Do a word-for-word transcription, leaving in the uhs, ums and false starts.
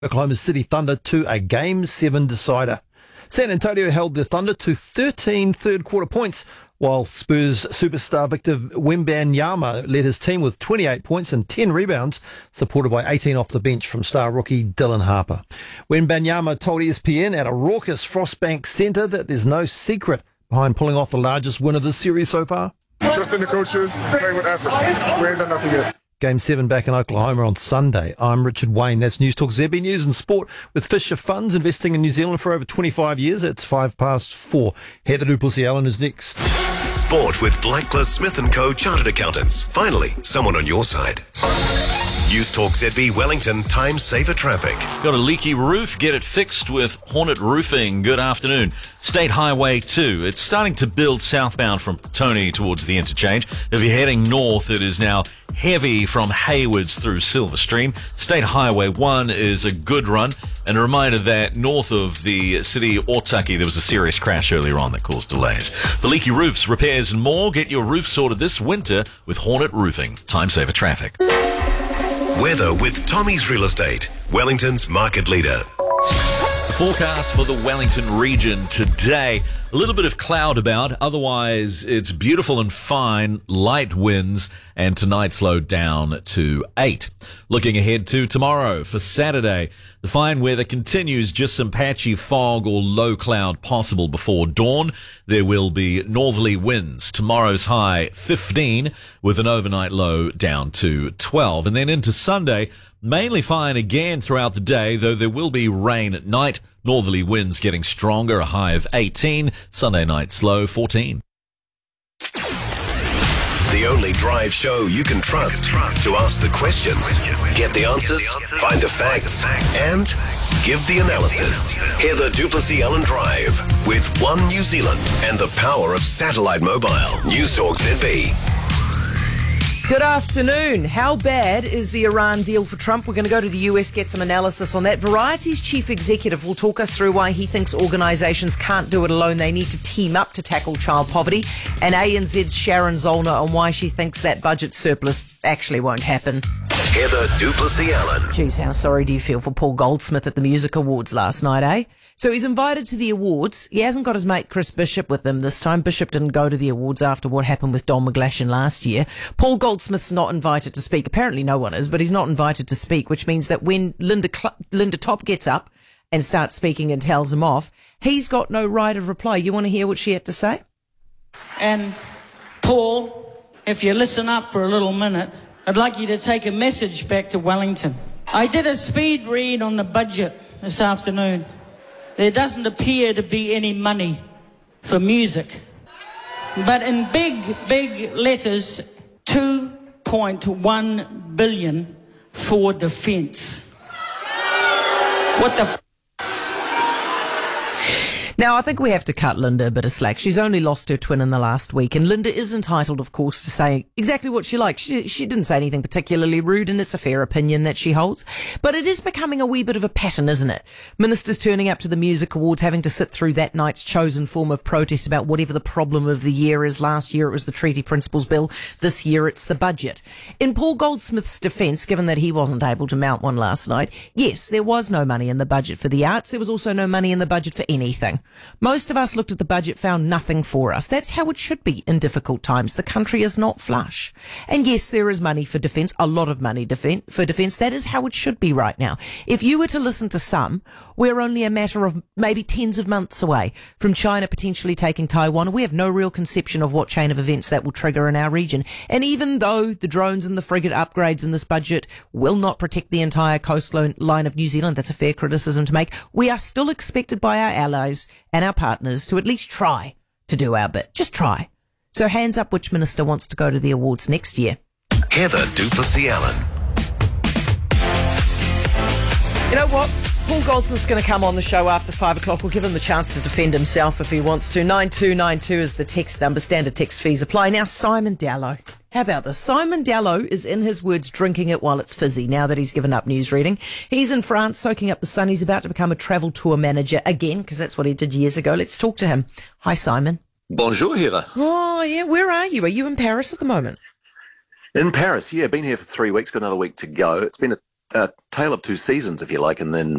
Oklahoma City Thunder to a Game seven decider. San Antonio held the Thunder to thirteen third-quarter points, while Spurs superstar Victor Wembanyama led his team with twenty-eight points and ten rebounds, supported by eighteen off the bench from star rookie Dylan Harper. Wembanyama told E S P N at a raucous Frostbank Centre that there's no secret behind pulling off the largest win of the series so far. Trust in the coaches, playing with effort. We ain't done nothing yet. Game seven back in Oklahoma on Sunday. I'm Richard Wayne. That's News Talk Z B News and Sport with Fisher Funds, investing in New Zealand for over twenty-five years. It's five past four. Heather du Plessis-Allen is next. Sport with Blacklist Smith and Co. Chartered Accountants. Finally, someone on your side. News Talk Z B Wellington, time saver traffic. Got a leaky roof? Get it fixed with Hornet Roofing. Good afternoon. State Highway two. It's starting to build southbound from Tony towards the interchange. If you're heading north, it is now heavy from Haywards through Silverstream. State Highway one is a good run. And a reminder that north of the city Otaki, there was a serious crash earlier on that caused delays. For leaky roofs, repairs and more, get your roof sorted this winter with Hornet Roofing. Time saver traffic. Weather with Tommy's Real Estate, Wellington's market leader. The forecast for the Wellington region today, a little bit of cloud about, otherwise it's beautiful and fine, light winds, and tonight slowed down to eight. Looking ahead to tomorrow for Saturday, the fine weather continues, just some patchy fog or low cloud possible before dawn. There will be northerly winds. Tomorrow's high fifteen with an overnight low down to twelve. And then into Sunday, mainly fine again throughout the day, though there will be rain at night. Northerly winds getting stronger, a high of eighteen. Sunday night slow, fourteen. The only drive show you can trust to ask the questions, get the answers, find the facts, and give the analysis. Heather du Plessis-Allen Drive with One New Zealand and the power of satellite mobile. News Talk Z B. Good afternoon. How bad is the Iran deal for Trump? We're going to go to the U S, get some analysis on that. Variety's chief executive will talk us through why he thinks organisations can't do it alone. They need to team up to tackle child poverty. And A N Z's Sharon Zollner on why she thinks that budget surplus actually won't happen. Heather du Plessis-Allen. Geez, how sorry do you feel for Paul Goldsmith at the Music Awards last night, eh? So he's invited to the awards. He hasn't got his mate Chris Bishop with him this time. Bishop didn't go to the awards after what happened with Don McGlashan last year. Paul Goldsmith's not invited to speak. Apparently no one is, but he's not invited to speak, which means that when Linda Cl- Linda Top gets up and starts speaking and tells him off, he's got no right of reply. You want to hear what she had to say? And Paul, if you listen up for a little minute, I'd like you to take a message back to Wellington. I did a speed read on the budget this afternoon. There doesn't appear to be any money for music. But in big, big letters, two point one billion for defence. What the f- Now, I think we have to cut Linda a bit of slack. She's only lost her twin in the last week, and Linda is entitled, of course, to say exactly what she likes. She, she didn't say anything particularly rude, and it's a fair opinion that she holds. But it is becoming a wee bit of a pattern, isn't it? Ministers turning up to the Music Awards, having to sit through that night's chosen form of protest about whatever the problem of the year is. Last year it was the Treaty Principles Bill. This year it's the budget. In Paul Goldsmith's defence, given that he wasn't able to mount one last night, yes, there was no money in the budget for the arts. There was also no money in the budget for anything. Most of us looked at the budget, found nothing for us. That's how it should be in difficult times. The country is not flush. And yes, there is money for defence, a lot of money defen- for defence. That is how it should be right now. If you were to listen to some, we're only a matter of maybe tens of months away from China potentially taking Taiwan. We have no real conception of what chain of events that will trigger in our region. And even though the drones and the frigate upgrades in this budget will not protect the entire coastline line of New Zealand, that's a fair criticism to make, we are still expected by our allies and our partners to at least try to do our bit. Just try. So hands up which minister wants to go to the awards next year. Heather du Plessis-Allen. You know what? Paul Goldsmith's going to come on the show after five o'clock. We'll give him the chance to defend himself if he wants to. nine two nine two is the text number. Standard text fees apply. Now, Simon Dallow. How about this? Simon Dallow is, in his words, drinking it while it's fizzy now that he's given up news reading. He's in France soaking up the sun. He's about to become a travel tour manager again, because that's what he did years ago. Let's talk to him. Hi, Simon. Bonjour, Heather. Oh, yeah. Where are you? Are you in Paris at the moment? In Paris, yeah. Been here for three weeks, got another week to go. It's been a a tale of two seasons, if you like, and then